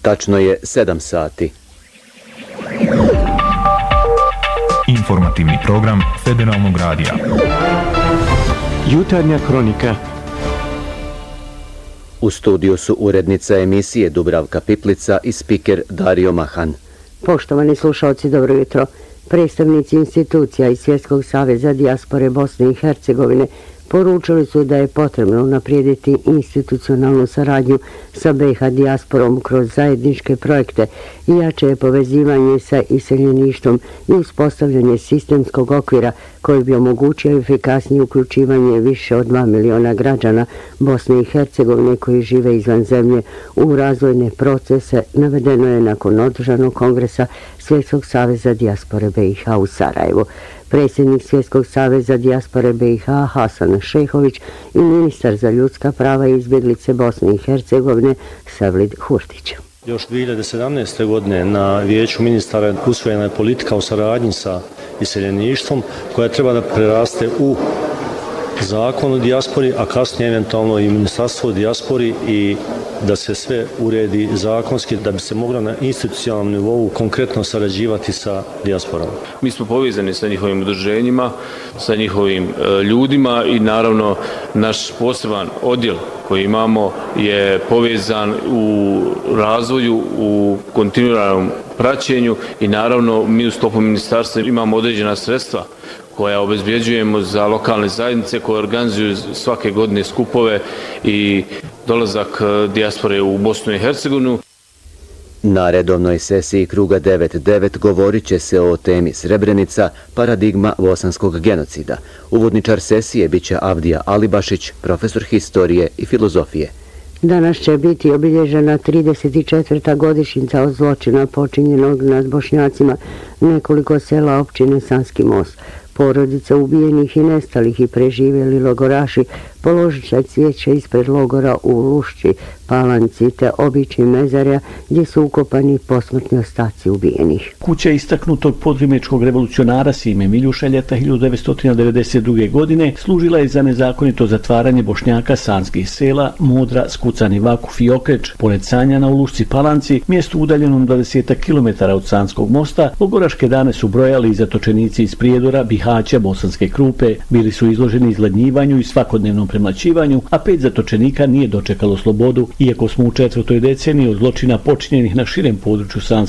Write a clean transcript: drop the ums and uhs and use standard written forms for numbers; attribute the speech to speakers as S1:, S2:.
S1: Tačno je 7 sati.
S2: Informativni program Federalnog radija.
S3: Jutarnja kronika.
S1: U studiju su urednica emisije Dubravka Piplica i spiker Dario Mahan.
S4: Poštovani slušalci, dobro jutro. Predstavnici institucija i Svjetskog saveza dijaspore Bosne i Hercegovine poručili su da je potrebno unaprijediti institucionalnu saradnju sa BiH dijasporom kroz zajedničke projekte i jače povezivanje sa iseljeništvom i uspostavljanje sistemskog okvira koji bi omogućio efikasnije uključivanje više od 2 miliona građana Bosne i Hercegovine koji žive izvan zemlje u razvojne procese, navedeno je nakon održanog kongresa Svjetskog saveza dijaspore BiH u Sarajevu. Predsjednik Svjetskog saveza dijaspore BiH Hasan Šehović i ministar za ljudska prava i izbjeglice Bosne i Hercegovine Savlid Hurtić.
S5: Još 2017. godine na vijeću ministara usvojena je politika o saradnji sa iseljeništvom koja treba da preraste u zakon o dijaspori, a kasnije eventualno i ministarstvo o dijaspori i da se sve uredi zakonski da bi se moglo na institucionalnom nivou konkretno sarađivati sa dijasporom.
S6: Mi smo povezani sa njihovim udruženjima, sa njihovim ljudima i naravno naš poseban odjel koji imamo je povezan u razvoju, u kontinuiranom praćenju i naravno mi u sklopu ministarstva imamo određena sredstva koja obezbjeđujemo za lokalne zajednice koje organizuju svake godine skupove i dolazak dijaspore u Bosnu i Hercegovinu.
S1: Na redovnoj sesiji kruga 9.9 govorit će se o temi Srebrenica, paradigma bosanskog genocida. Uvodničar sesije biće Avdija Alibašić, profesor historije i filozofije.
S4: Danas će biti obilježena 34. godišnjica od zločina počinjenog nad Bošnjacima nekoliko sela općine Sanski most. Porodice ubijenih i nestalih i preživjeli logoraši položit će cvijeće ispred logora u Lušći, Palanci te obični mezarja gdje su ukopani posmrtni ostaci ubijenih.
S3: Kuća istaknutog podrimečkog revolucionara Sime Miljuša-Ljeta 1992. godine služila je za nezakonito zatvaranje Bošnjaka sanskih sela Modra, Skucani Vakuf i Okreč. Pored Sanjana u Lušci Palanci, mjestu udaljenom 20 km od Sanskog mosta, logoraške dane su brojali i zatočenici iz Prijedora, Bihaća, Bosanske Krupe. Bili su izloženi izgladnjivanju i svakodnevnom premlaćivanju, a 5 zatočenika nije dočekalo slobodu, iako smo u 4. deceniji od zločina počinjenih na širem području Sanskog